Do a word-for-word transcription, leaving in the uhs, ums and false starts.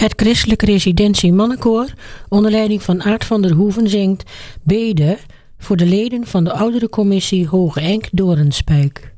Het Christelijk Residentie Mannenkoor onder leiding van Aart van der Hoeven zingt Bede voor de leden van de oudere commissie Hoge Enk Doornspijk.